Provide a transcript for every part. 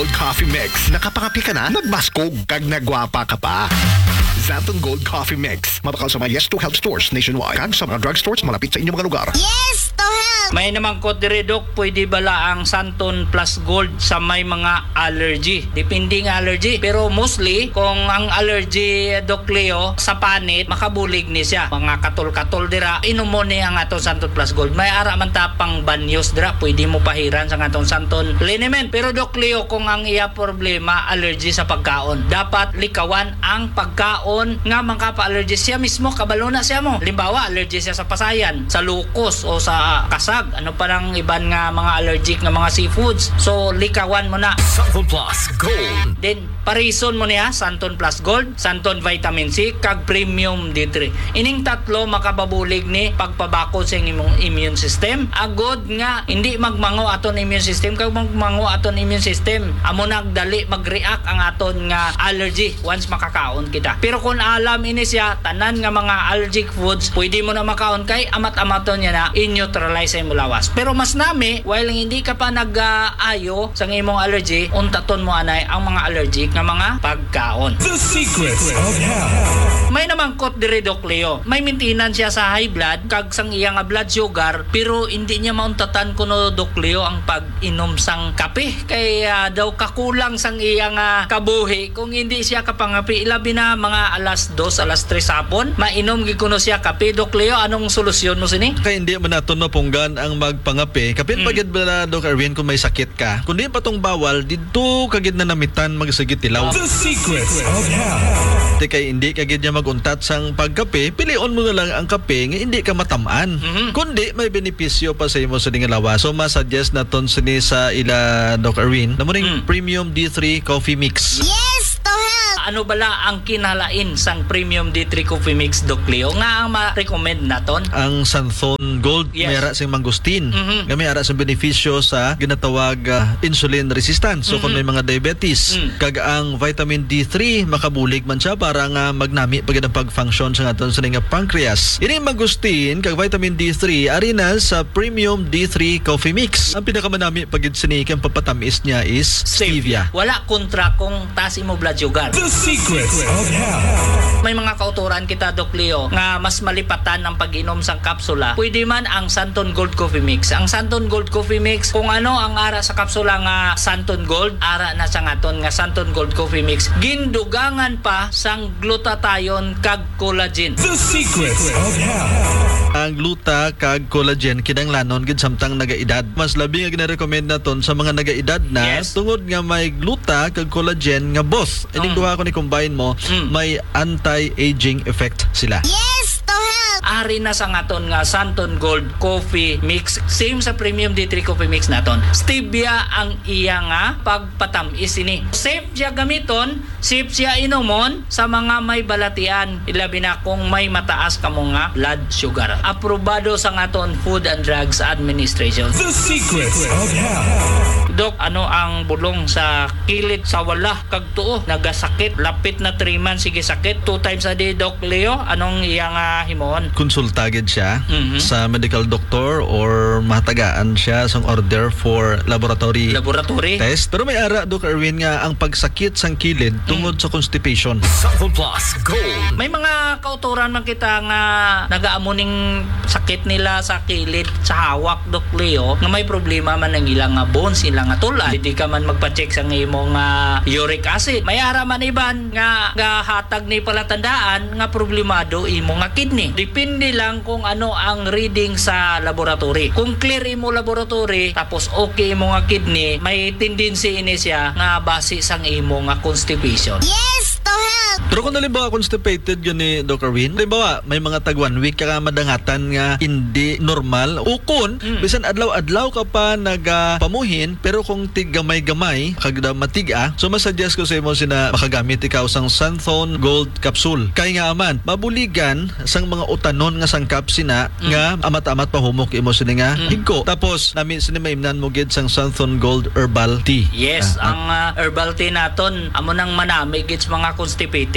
Gold Coffee Mix. Nakapangapi ka na? Nagmaskog kag nagwapa ka pa. Xanthan Gold Coffee Mix. Mabakal sa mga Yes to Help stores nationwide. Kag sa mga drugstores malapit sa inyong mga lugar. Yes to help! May naman ko dire Dok, pwede bala ang Xanthan Plus Gold sa may mga allergy. Depende nga allergy. Pero mostly, kung ang allergy, Doc Leo, sa panit, makabulig ni siya. Mga katol-katol dira, inom mo ni ang atong Xanthan Plus Gold. May ara man tapang banyos dira, pwede mo pahiran sa atong Xanthan liniment. Pero Doc Leo, kung ang iya problema, allergy sa pagkaon, dapat likawan ang pagkaon nga mangkapa-allergy siya mismo, kabalo na siya mo. Limbawa, allergy siya sa pasayan, sa lukos o sa kasag. Ano pa lang iban nga mga allergic nga mga seafoods. So, likawan mo na. Xanthan Plus Gold. Then, parison mo niya, Xanthan Plus Gold, Xanthan Vitamin C, kag Premium D3. Ining tatlo makababulig ni pagpabakod sa imong immune system. Agod nga, hindi magmango aton immune system, kag magmango aton immune system, amo nagdali mag-react ang aton nga allergy once makakaon kita. Pero kung alam ini siya, tanan nga mga allergic foods, pwede mo na makaon kay amat-amaton niya na in-neutralize sa imong lawas. Pero mas nami, while hindi ka pa nag-ayo sa imong allergy, untaton mo anay ang mga allergic nga mga pagkaon. The secrets of health. May namang kot dire Doc Leo. May maintenance siya sa high blood kag sang iya nga blood sugar, pero hindi niya mauntatan kuno Doc Leo ang pag-inom sang kape. Kaya daw kakulang sang iya nga kabuhi kung hindi siya kapangapi. Ilabi na mga alas 2, alas 3 hapon, mainom gid kuno siya kape. Doc Leo, anong solusyon mo sini? Kaya hindi mo naton mapunggan ang magpangapi. Kapit pagid bala Doc Erwin kung may sakit ka. Kundi patong bawal dito kagid na namitan magsagit tilaw. The secrets of health. Kay hindi kagid niya maguntat sang pagkape, pilion mo na lang ang kape nga hindi ka matamaan. Kundi may benepisyo pa sa imo sa lawas. So ma-suggest naton sini sa ila Doc Erwin na mo ring Premium D3 Coffee Mix. Yes to help! Ano bala ang kinalain sang Premium D3 Coffee Mix Doc Leo nga ang ma-recommend naton? Ang Xanthan Gold Yes. may ara sing mangustin. Nga may ara sing benepisyo sa ginatawag insulin resistance. So kung may mga diabetes, kag ang vitamin D3 makabulig man siya para nga magnami pagid ang pag-function sa aton sa nga pancreas. Ini mangustin kag vitamin D3 ari na sa Premium D3 Coffee Mix. Ang pinakamanami pagid sini kang papatamis niya is stevia. Wala kontra kung taas imo blood sugar. The secrets of health. May mga kauturan kita Doc Leo nga mas malipatan ang pag-inom sang kapsula. Pwede man ang Xanthan Gold Coffee Mix. Ang Xanthan Gold Coffee Mix, kung ano ang ara sa kapsula nga Xanthan Gold, ara na sa ngaton nga Xanthan Gold Coffee Mix. Gindugangan pa sang glutathione kag collagen. The secrets of health. Ang gluta kag collagen kinanglanon gid samtang nagaedad. Mas labi nga gina-recommend naton sa mga nagaedad na Yes. tungod nga may gluta kag collagen nga both. Ining duha ko ni combine mo, may anti-aging effect sila. Yes to help! Ari na sa ngaton nga Xanthan Gold Coffee Mix. Same sa Premium D3 Coffee Mix naton. Stevia ang iya nga pagpatamis ini. Safe siya gamiton, safe siya inomon sa mga may balatian. Ilabi na kung may mataas ka mo nga blood sugar. Aprobado sa ngaton Food and Drugs Administration. The secrets of health. Dok, ano ang bulong sa kilit sa wala kag tuo? Nagasakit, lapit na 3 months, sige sakit. 2 times a day, Doc Leo. Anong iyang himon? Konsulta gid siya sa medical doctor or matagaan siya sang order for laboratory test. Pero may ara Doc Erwin nga ang pagsakit sang kilid tungod sa constipation. Xanthan Plus Gold. May mga kauturan man kita nga nagaamuning sakit nila sa kilid, sa hawak, Doc Leo, nga may problema man ang ilang bones, ilang tulad. Hindi ka man magpa-check sa imong uric acid. May ara man iban nga hatag ni palatandaan nga problemado imo nga kidney. Depende lang kung ano ang reading sa laboratory. Kung clear imo laboratory tapos okay imo nga kidney, may tendency ini siya nga base sang imo nga constipation. Yes to help! Pero kung halimbawa constipated gani Dr. Win, halimbawa may mga tag 1 week ka madangatan nga hindi normal, ukon bisan adlaw-adlaw ka pa nagapamuhin, pero kung tig-gamay-gamay kagda matiga, so masuggest ko sa imo sina makagamit ikaw sang Xanthan Gold Capsule. Kay nga aman mabuligan sang mga utanon nga sangkap sina nga amat-amat pahumok imo sini nga higko. Tapos nami sini maimnan mo gid sang Xanthan Gold Herbal Tea. Yes, ang herbal tea naton amo nang manami gid sa mga constipated.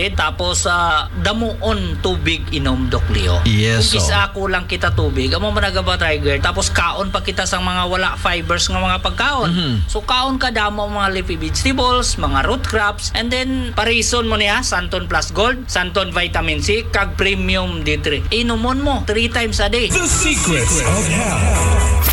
solid. Tapos damuon tubig inom, Doc Leo. Yes, Kung ako lang kita tubig, amo man ba Tiger? Tapos kaon pa kita sa mga wala fibers nga mga pagkaon. So kaon ka damo mga leafy vegetables, mga root crops, and then parison mo niya Santon Plus Gold, Santon Vitamin C, kag Premium D3. Inumon mo 3 times a day. The secrets of health.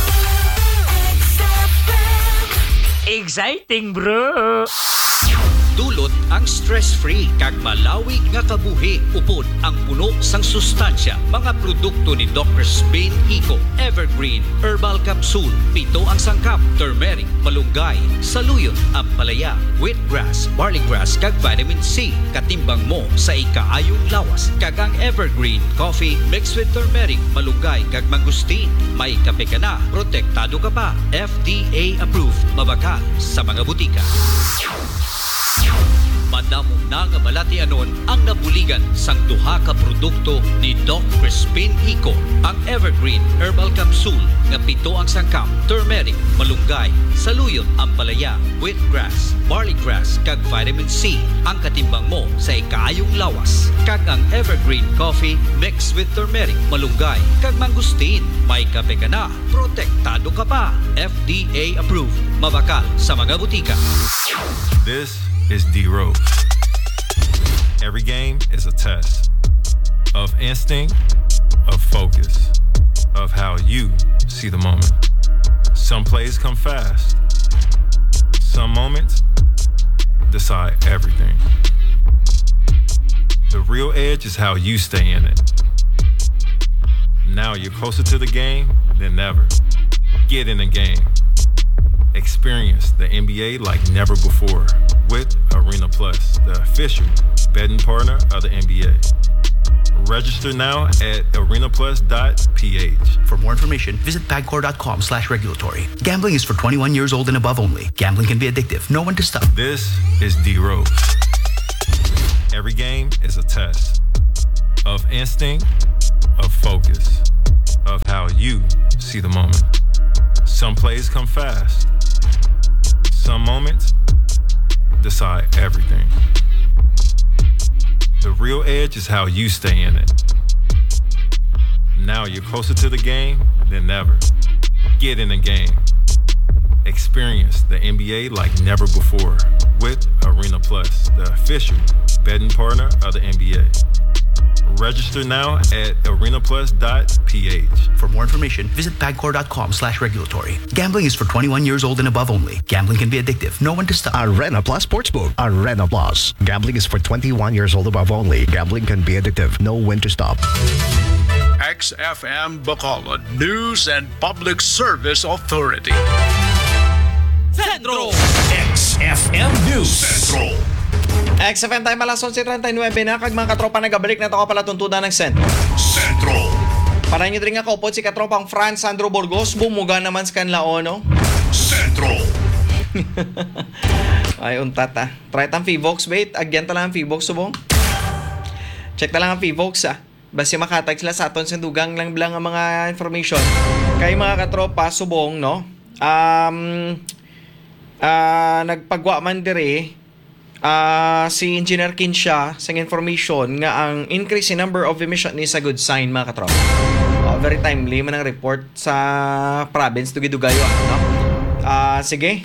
Exciting, bro! Dulot ang stress-free kag malawig nga kabuhi upod ang puno sang sustansya. Mga produkto ni Dr. Spain Eco, Evergreen, Herbal Capsule, 7 ang sangkap, turmeric, malunggay, saluyot, ampalaya, wheatgrass, barleygrass kag vitamin C. Katimbang mo sa ikaayong lawas. Kag ang Evergreen Coffee mixed with turmeric, malunggay kag mangustin. May kape ka na, protektado ka pa. FDA approved, mabakal sa mga butika. Madamong na nga balatianon ang nabuligan sang duha ka produkto ni Doc Crispin Eco. Ang Evergreen Herbal Capsule nga 7 ang sangkap, turmeric, malunggay, saluyot, ampalaya, wheatgrass, barleygrass kag vitamin C ang katimbang mo sa ikaayong lawas. Kag ang Evergreen Coffee mixed with turmeric, malunggay kag mangustin. May kape ka na, protektado ka pa. FDA approved, mabakal sa mga butika. This is D Rose. Every game is a test of instinct, of focus, of how you see the moment. Some plays come fast. Some moments decide everything. The real edge is how you stay in it. Now you're closer to the game than ever. Get in the game. Experience the NBA like never before with Arena Plus, the official betting partner of the NBA. Register now at arenaplus.ph. For more information, visit pagcor.com/regulatory. Gambling is for 21 years old and above only. Gambling can be addictive. Know when to stop. This is D Rose. Every game is a test of instinct, of focus, of how you see the moment. Some plays come fast. Some moments decide everything. The real edge is how you stay in it. Now you're closer to the game than ever. Get in the game. Experience the NBA like never before with Arena Plus, the official betting partner of the NBA. Register now at arenaplus.ph. For more information, visit pagcor.com/regulatory. Gambling is for 21 years old and above only. Gambling can be addictive. Know when to stop. Arena Plus Sportsbook. Arena Plus. Gambling is for 21 years old above only. Gambling can be addictive. Know when to stop. XFM Bacolod News and Public Service Authority. Centro! XFM News Central. XFM time alas 11:39 na kag mga katropa nagabalik na to pala tuntunan ng sentro. Central. Para nyo rin nga kaupod si katropang Franz Sandro Burgos bumuga naman sa kanlao no. Central. Ay untata. Try tang Fivox bait, agyan ta lang ang Fivox subong. Check ta lang ang Fivox Basta makatag sila sa aton sandugang lang ang mga information. Kay mga katropa subong no. Nagpagwa man dire si Engineer Kinsha sa information nga ang increase in number of emission is a good sign mga katropa. Very timely man ang report sa province Dugidugayo no? Sige.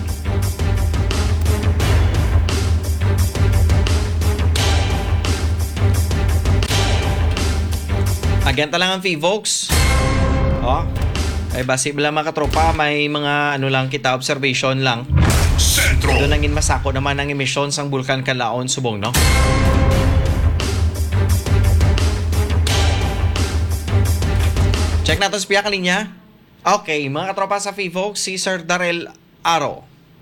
Agenta lang ang Fivox. Ay basi lang mga katropa, may mga lang kita observation lang. Central. Doon nangin masako naman ang emisyon sang Bulkan Kalaon subong no. Check natin sa piyak linya. Okay, mga katropa sa Fivox, si Sir Darrell Aro.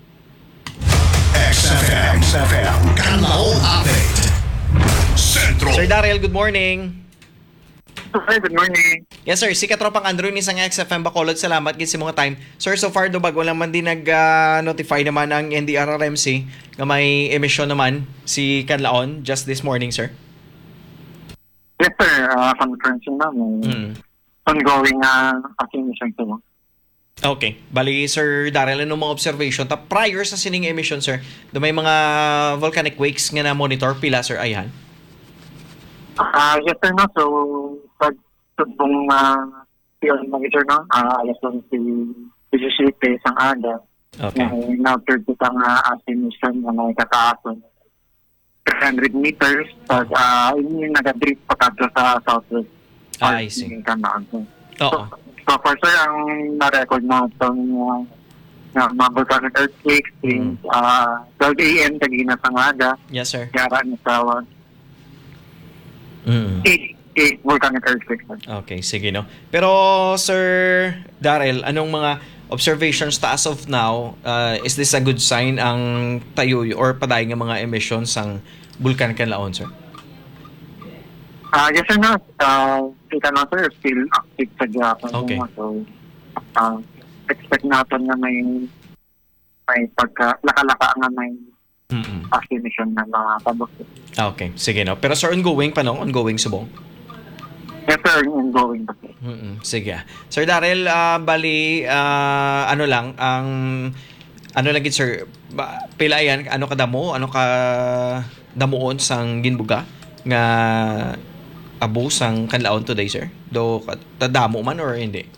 XFM Canlaon Update. Central. Sir Darrell, good morning. Hi, good morning. Yes sir, si katropang Andrew ni sang XFM Bacolod, salamat gid sa mga time. Sir, so far do bag wala man din nag-notify naman ang NDRRMC nga may emission naman si Canlaon just this morning, sir. Yes sir, confirmation na may ongoing emission po. Okay. Bali, Sir Daryl, ano mga observation? Prior sa sining emission, sir, do may mga volcanic wakes nga na monitor pila, sir, ayhan? Yes, sir, no? So, pag tubong field monitor, no? Alas 17 isang aga. Okay. Na-observe ko ang emission na may kataason. 300 meters. Pag yung nag-drift pa sa southwest. I see. Oo. So, for sure, ang na-record na itong mga volcanic earthquakes, 12 a.m. kagina sa aga. Yes, sir. Kaya sa 8 volcanic earthquakes. Okay, sige, no? Pero, Sir Daryl, anong mga observations as of now? Is this a good sign ang tayo or paday ng mga emissions ang Bulkan Kanlaon, sir? Yes, sir, no? Kita na, sir, still active sa Japan. Okay. So, expect natin na may laka-laka nga may emission na mga tabok. Okay, sige, no? Pero, sir, ongoing pa, no? Ongoing subong? Yes, sir, ongoing pa. Sige. Sir Daryl, bali, ano lang, ano lang, sir, pila yan, ano kadamo, ano ka damuon sang ginbuga nga abo sang Kanlaon today, sir? Do tadamo man or hindi?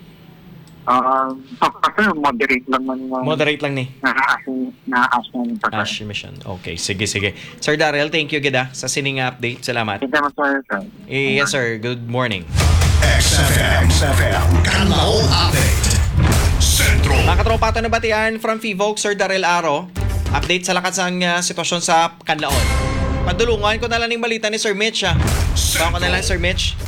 Kasi moderate lang man. Moderate lang ni. Na-ash na Ash emission. Okay, sige. Sir Daryl, thank you gida sa sining update. Salamat. Thank you, sir. Yes, sir. Good morning. XFM Kanlaon Update. Sentro. Mga katropa, ito na batian from FIVOG, Sir Daryl Aro. Update sa lakas ng sitwasyon sa Kanlaon. Padulungan ko na lang yung balita ni Sir Mitch. Bawa ko na lang, Sir Mitch.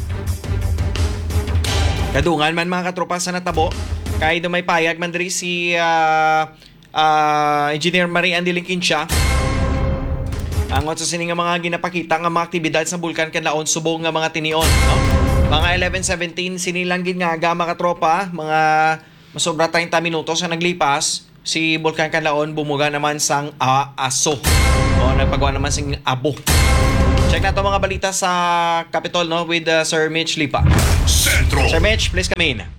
Kadungan man mga katropa sa natabo. Kahit may payag man diri si Engineer Marie Andilingkin siya. Ang sa sining nga mga ginapakita nga mga aktibidad sa Bulkan Kanlaon subong nga mga tinion, no? Mga 11:17 sinilang gid nga mga katropa, mga masobra 30 minutos sa naglipas, si Bulkan Kanlaon bumuga naman sang aso. O nagpagawa naman sing abo. Check na to mga balita sa Capitol, no, with Sir Mitch Lipa. Sentro. Sir Mitch, please come in.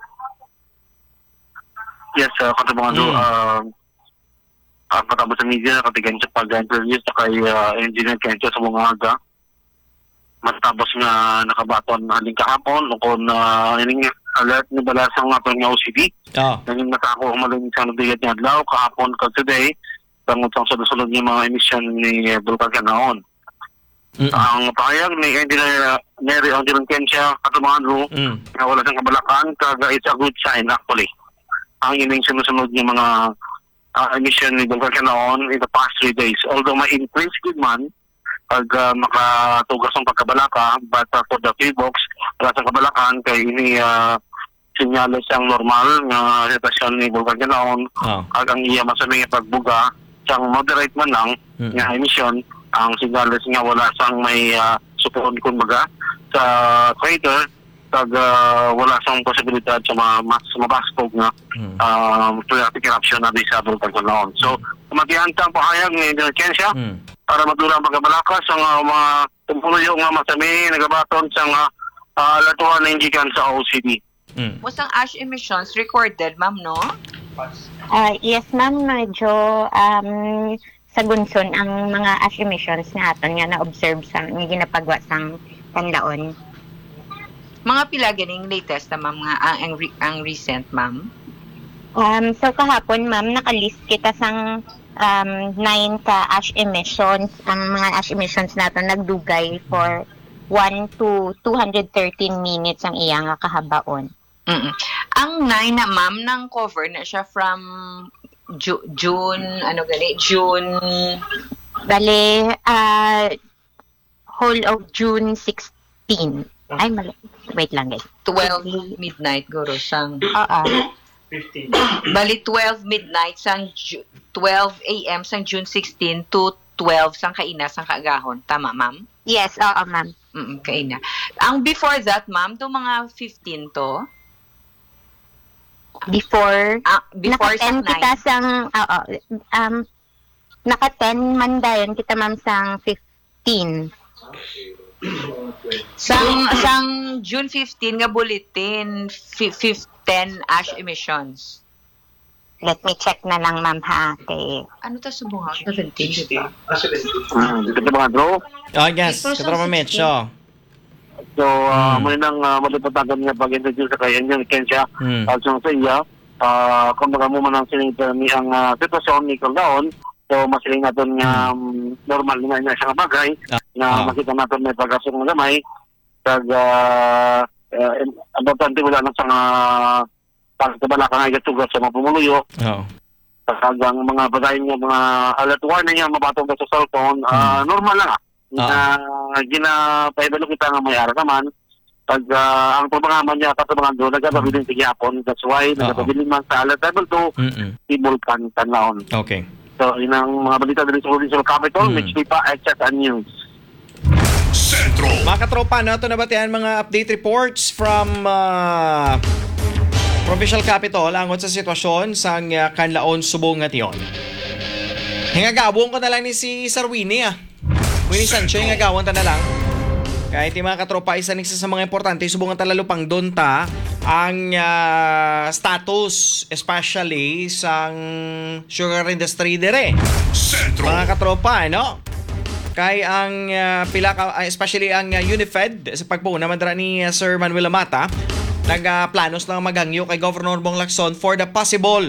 Yes, katabangan do. Patapos sa media, katigan siya pag-interview sa kay Engineer Kencho sa mga aga. Matapos nga nakabaton na haling kahapon, kung ining alert ni Balasang nga nga OCD. Nanging natako humaling sa nabigit niya adlaw, kahapon ka today, tangot ang sulod-sulod niya mga emission ni Bulkan Kanlaon. Ang pahayag ni Engineer Kencho katabangan do, na wala siyang kabalakan, kaga it's a good sign actually. Ang ining sunod niya mga emission ni Bulkan Kanlaon in the past 3 days. Although may increase good man, pag makatugas ng pagkabalaka, but for the feedbox, wala sa kabalakan, kay ini sinyales ang normal na sitasyon ni Bulkan Kanlaon, at ang iya masaming pagbuga, siyang moderate man lang, nga emission, ang sinyales nga wala sang may supon kumbaga sa crater, pag wala sang posibilidad sa mabaskog na phreatic eruption na di sa Bulkan Kanlaon. So, magihantang pahayag ni Engineer Kencho para madura ang pagkabalakas ang mga tumuloy nga masami nagabaton sa latuan na indikan sa OCD. Musang ash emissions recorded, ma'am, no? Yes, ma'am. Medyo sa Gunson ang mga ash emissions nga aton nga na-observe sa nga ginapagwa sang Kanlaon. Mga pila ganing latest na ma'am nga ang recent, ma'am? So kahapon, ma'am, nakalist kita sang 9 ka ash emissions. Ang mga ash emissions natin nagdugay for 1 to 213 minutes ang iya nga kahabaon. Ang 9 na, ma'am, nang cover na siya from June, Bale, whole of June 16. Ay, mali. Wait lang, guys. 12 midnight, guro, sang... Bali, 12 midnight, sang 12 a.m. sang June 16 to 12 sang kaina, sang kaagahon. Tama, ma'am? Yes, oo, ma'am. Kaina. Ang before that, ma'am, to mga 15 to? Before sang 9. Kita sang, naka-10 man dayon kita, ma'am, sang 15. Sang June 15 nga bulletin, 10 ash emissions. Let me check na lang, ma'am, ha? Okay. Ano ta subunga? 17, di ba? Dito mga bro. Oh, yes. Katropa Mitch. Oh. So, muli nang malipatagan niya pag-introduce sa kaya niya, Kensya. Also sa iya, kung baga mo man ang sinigami ang sitwasyon ni Caldaon, so masiling natin nga normal nga niya siya bagay, na makita natin may pag-asong ng gamay, kag importante wala na sa pagkabala ka nga igatugat sa mga pumuluyo. Kagang mga bagay niya, mga alert warning niya, mabatong ka sa cellphone, normal lang ginapaibalo kita nga may ara naman. Pag ang pamahaman niya katabangan doon, nagkatabiling tigyapon. That's why, nagkatabiling man sa alert level 2, Ibulkan, Tanlaon. Okay. So, yun ang mga balita dali sa Provincial Capital, Mitch Lipa, HSN News. Centro. Mga katropa, no? Ito na ba tiyan mga update reports from Provincial Capital angon sa sitwasyon sa Kanlaon, Subong at iyon. Hingagawon ko na lang ni si Sir Winnie Winnie Sancho, hingagawon ta na lang. Kahit yung mga katropa, isa sa mga importante, subungan talalo pang doon ta ang status, especially sa sugar industry dire. Centro. Mga katropa, no? Kay ang especially ang UNIFED sa pagpuuna mandra ni Sir Manuel Amata, nagplanos lang maghangyo kay Governor Bong Lacson for the possible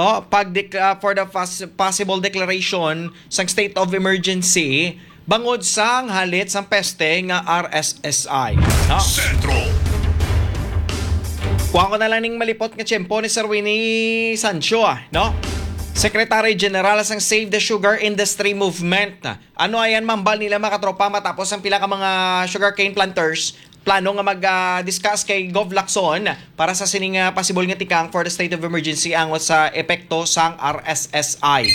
possible declaration sa state of emergency bangod sang halit sang peste nga RSSI. No? Centro. Kuha ko na lang ning malipot nga tiyempo ni Sir Winnie Sancho, no? Secretary General sang Save the Sugar Industry Movement. Ano ayan mambal nila mga katropa matapos ang pila ka mga sugarcane planters plano nga mag-discuss kay Gov Lacson para sa sining possible nga tikang for the state of emergency angot sa epekto sang RSSI.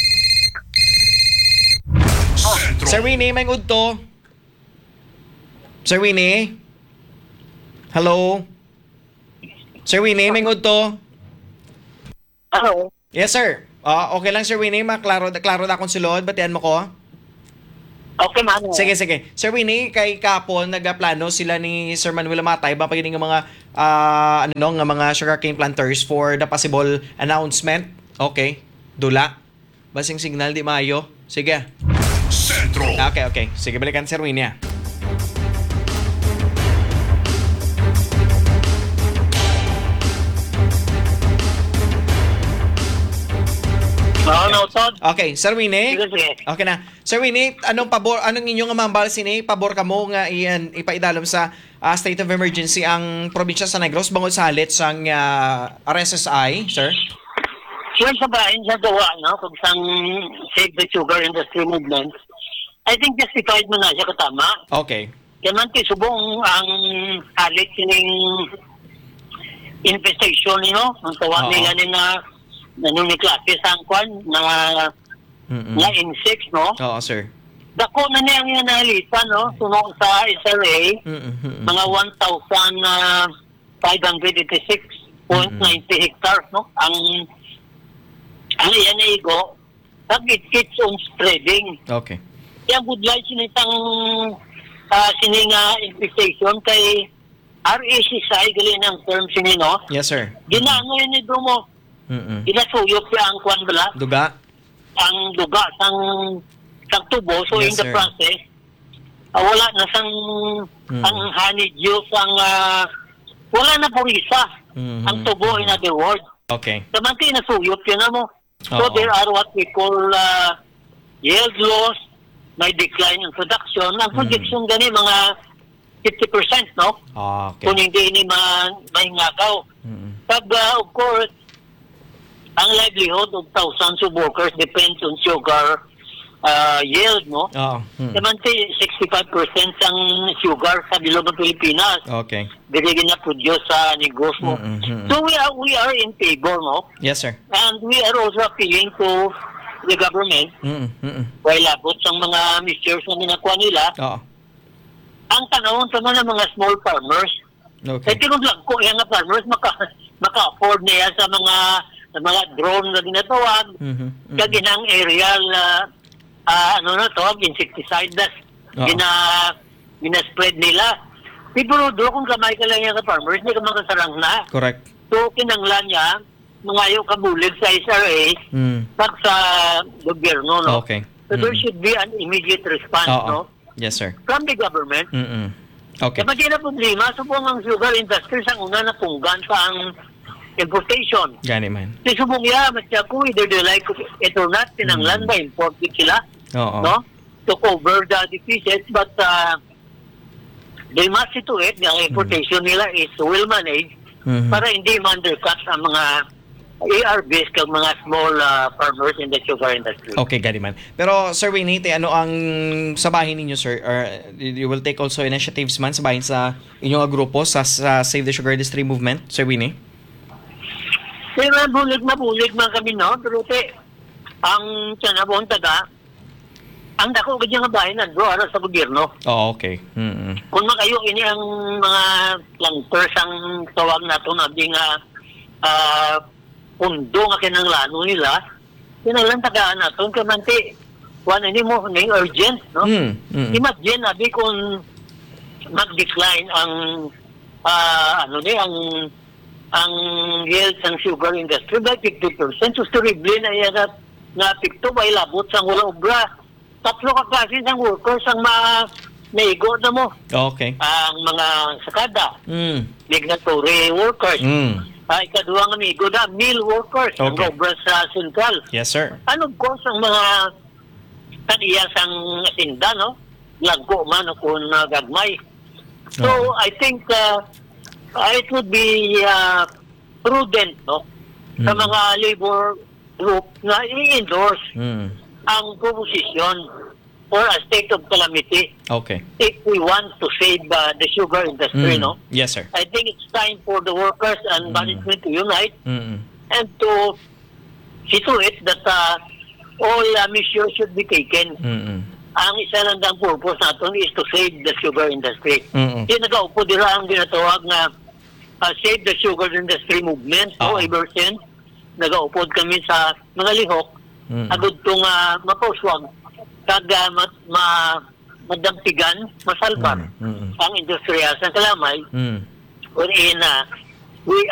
Sir Winnie, may udto. Sir Winnie? Hello? Sir Winnie, may udto. Hello? Yes, sir. Okay lang, Sir Winnie. Klaro na akong sulod. Batian mo ko. Okay, man. Sige. Sir Winnie, kay kapon, nagplano sila ni Sir Manuel Amatay ba pagiging mga mga sugarcane planters for the possible announcement. Okay. Dula. Basing signal di maayo. Sige. Centro. Okay. Sige, balikan Sir Winnie. No, Todd. Okay, Sir Winnie. Sige. Okay na. Sir Winnie, anong inyong mambal sini? Pabor ka mo nga ipaidalom sa state of emergency ang probinsya sa Negros bangod sa halit sang RSSI, sir? Well, sa bahin sa gawa, no? Kung sang Save the Sugar Industry Movement, I think justified mo na siya katama. Okay. Kaya man subong ang halit sining infestation, ang tawag nila na nanong klase sa angkwan na insects, no? Oo, sir. Dako na niya ang nalita, no? Sunod sa SRA, mga 1,586.90 hectares, no? Ang iyan ay igo, it's on spreading. Okay. Kaya good life sinitang sininga infestation kay RSSI, gali ng term sinino. Yes, sir. Ginano yun ni Brumo. Inasuyok siya ang kwan bala. Duga? Ang duga sang tubo. So Yes, in the sir. process, wala na sang ang honeydew sang wala na purisa ang tubo, in other words. Okay. Samanti nasuyok yun na mo. So Oo. there are what we call yield loss, may decline in production. Ang projection gani mga 50%, no? Okay. Kung hindi ni mahingagaw. Pag, of course, ang livelihood of thousands of workers depends on sugar yield, no? Oo. Samanti, 65% ang sugar sa bilog ng Pilipinas. Okay. Dili na produce sa Negros mo. So we are in favor, no? Yes, sir. And we are also appealing to the government while abot sa mga measures na minakuha nila. Oo. Ang tanawon sa mga small farmers. Okay. Eh, tinong lang ko, yung mga farmers maka-afford niya sa mga drone na ginatawag. Kaginang aerial, insecticide na gina-spread nila. Siguro doon kung kamay ka lang yung farmers, hindi ka makasarang na. Correct. So, kinanglan niya, mangayo kabulig sa SRA pag sa gobyerno, no? Okay. So, there should be an immediate response, no? Yes, sir. From the government. Okay. Kapag yun na problema, subong ang sugar industry sa una na punggan pa ang importation. Gani man. Si subong ya, matya ko, either they like it or not, tinanglan ba, imported sila, Oo. no? To cover the deficits, but they must see to it, ang importation nila is well managed para hindi ma-undercut ang mga ARBs kag mga small farmers in the sugar industry. Okay, gani man. Pero Sir Winnie, ano ang sabahin ninyo, sir? Or you will take also initiatives man sabahin sa inyong grupo sa Save the Sugar Industry movement, Sir Winnie? Pero bulig man kami, no? Pero ang sanabon taga, ang dako kanya nga bahay na bro, ara sa gobyerno. Oh, okay. Kung makayo ini ang mga planters ang tawag nato na di nga pundo nga kinanglano nila, kinanglan tagaan nato kamanti ini mo ning urgent, no? Imagine abi kung mag-decline ang ang yield ng sugar industry by 50%, sustainable na yan na pikto ba ilabot sa wala obra. 3 ka klase ng workers ang naigo na mo. Okay. Ang mga sakada, migratory workers. Ikaduha nga amigo na, mill workers, ang obra sa sentral. Yes, sir. Ano of course ang mga kaniyas ang asinda, no? Lagko man o kung gagmay. So, I think it would be prudent, no? Sa mga labor group na i-endorse ang proposition for a state of calamity. Okay. If we want to save the sugar industry, no? Yes, sir. I think it's time for the workers and management to unite and to see to it that all measures should be taken. Ang isa lang ang purpose natin is to save the sugar industry. Hindi nag-aupo dira ang ginatawag na Save the Sugar Industry movement. So, ever since, nag-aupod kami sa mga lihok, agad itong mapauswag, kag madampigan, masalbar ang industriya sa kalamay, wherein we